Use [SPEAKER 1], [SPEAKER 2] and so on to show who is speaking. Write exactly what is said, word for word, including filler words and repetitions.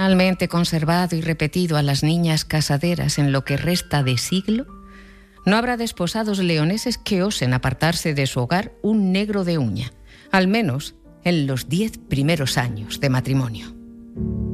[SPEAKER 1] fielmente conservado y repetido a las niñas casaderas en lo que resta de siglo, no habrá desposados leoneses que osen apartarse de su hogar un negro de uña, al menos en los diez primeros años de matrimonio.